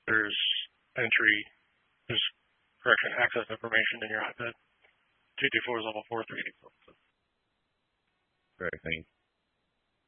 there's entry, there's correction access information in your 224 is level 4, 384. Great, thanks.